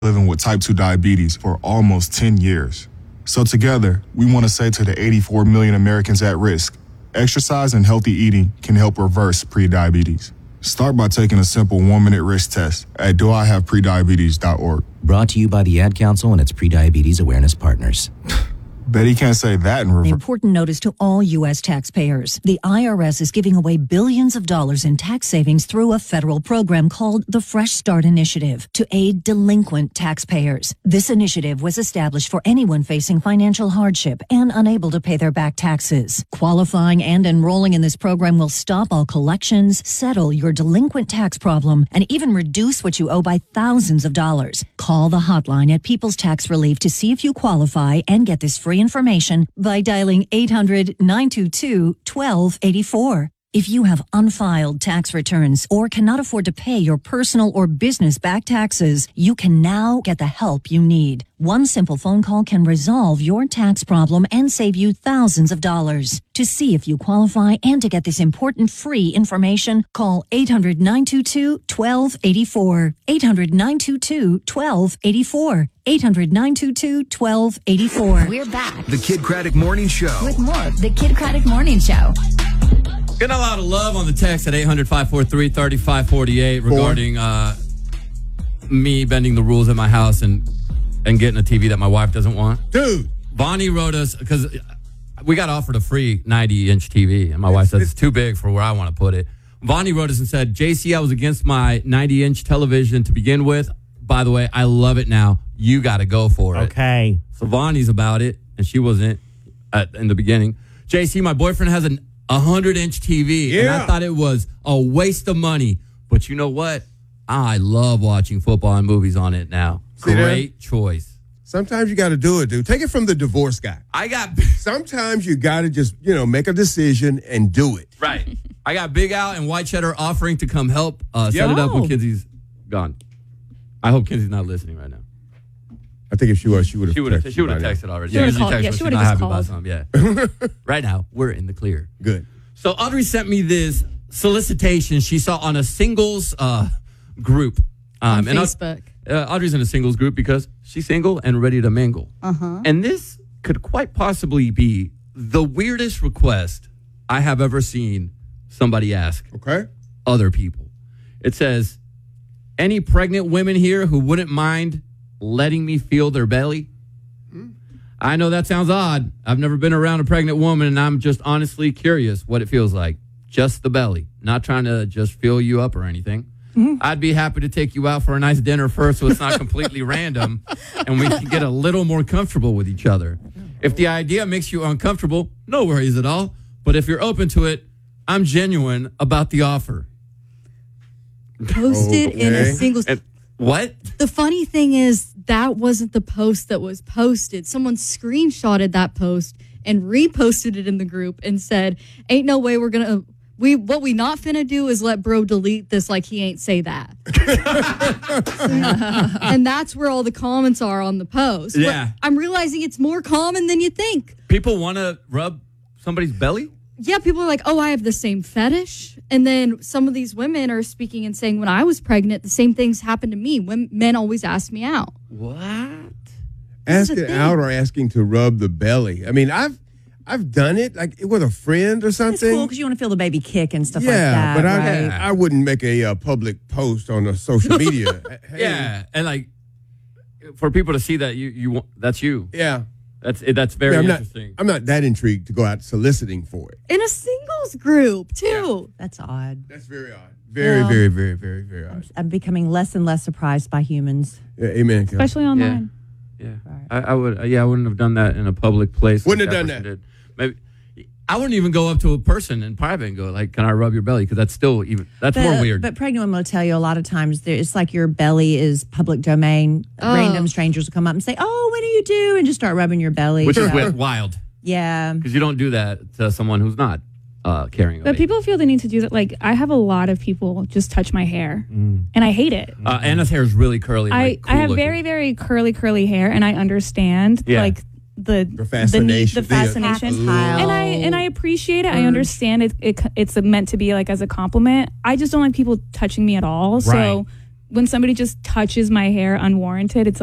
living with type 2 diabetes for almost 10 years. So together, we want to say to the 84 million Americans at risk, exercise and healthy eating can help reverse prediabetes. Start by taking a simple 1-minute risk test at doihaveprediabetes.org. Brought to you by the Ad Council and its Prediabetes Awareness Partners. Betty can't say that in reverse. Important notice to all U.S. taxpayers. The IRS is giving away billions of dollars in tax savings through a federal program called the Fresh Start Initiative to aid delinquent taxpayers. This initiative was established for anyone facing financial hardship and unable to pay their back taxes. Qualifying and enrolling in this program will stop all collections, settle your delinquent tax problem, and even reduce what you owe by thousands of dollars. Call the hotline at People's Tax Relief to see if you qualify and get this free information by dialing 800-922-1284. If you have unfiled tax returns or cannot afford to pay your personal or business back taxes, you can now get the help you need. One simple phone call can resolve your tax problem and save you thousands of dollars. To see if you qualify and to get this important free information, call 800-922-1284. 800-922-1284. 800-922-1284. We're back The Kid Craddock Morning Show. with more of the Kid Craddock Morning Show. Getting a lot of love on the text at 800-543-3548 regarding me bending the rules at my house and getting a TV that my wife doesn't want. Dude. Bonnie wrote us, because we got offered a free 90-inch TV, and my wife says it's too big for where I want to put it. Bonnie wrote us and said, JC, I was against my 90-inch television to begin with. By the way, I love it now. You got to go for it. Okay. So Bonnie's about it, and she wasn't in the beginning. JC, my boyfriend has a 100-inch TV, and I thought it was a waste of money. But you know what? I love watching football and movies on it now. Great choice. Sometimes you got to do it, dude. Take it from the divorce guy. Sometimes you got to just, make a decision and do it. Right. I got Big Al and White Cheddar offering to come help set it up when Kenzie's gone. I hope Kenzie's not listening right now. I think if she was, she would have texted already. She would have happy about something. Yeah. Right now, we're in the clear. Good. So Audrey sent me this solicitation she saw on a singles group. On Facebook. Audrey's in a singles group because she's single and ready to mingle. Uh-huh. And this could quite possibly be the weirdest request I have ever seen somebody ask other people. It says, any pregnant women here who wouldn't mind letting me feel their belly? I know that sounds odd. I've never been around a pregnant woman, and I'm just honestly curious what it feels like. Just the belly. Not trying to just fill you up or anything. Mm-hmm. I'd be happy to take you out for a nice dinner first so it's not completely random and we can get a little more comfortable with each other. If the idea makes you uncomfortable, no worries at all. But if you're open to it, I'm genuine about the offer. Posted in a singles... What? The funny thing is that wasn't the post that was posted. Someone screenshotted that post and reposted it in the group and said, ain't no way we're going to... What we not finna do is let bro delete this like he ain't say that. And that's where all the comments are on the post. Yeah. But I'm realizing it's more common than you think. People want to rub somebody's belly? Yeah, people are like, oh, I have the same fetish. And then some of these women are speaking and saying, when I was pregnant, the same things happened to me. When men always asked me out. What? Asking out or asking to rub the belly. I mean, I've done it, like with a friend or something. It's cool because you want to feel the baby kick and stuff like that. But I wouldn't make a public post on a social media. Hey. Yeah, and like for people to see that you want, that's you. Yeah. That's very interesting. I'm not that intrigued to go out soliciting for it. In a singles group, too. Yeah. That's odd. That's very odd. Very, very, very, very, very odd. I'm becoming less and less surprised by humans. Yeah, amen. Especially online. Yeah. Right. I would. I wouldn't have done that in a public place. Wouldn't have done that. Did. Maybe I wouldn't even go up to a person in private and go like, "Can I rub your belly?" Because that's still more weird. But pregnant women will tell you a lot of times it's like your belly is public domain. Random strangers will come up and say, "Oh, what do you do?" and just start rubbing your belly. Which is wild. Yeah, because you don't do that to someone who's not carrying. But people feel the need to do that. Like I have a lot of people just touch my hair, and I hate it. Anna's hair is really curly. I have very, very curly hair, and I understand like the fascination, the fascination, and I appreciate it. I understand it's meant to be like as a compliment. I just don't like people touching me at all. So when somebody just touches my hair unwarranted, it's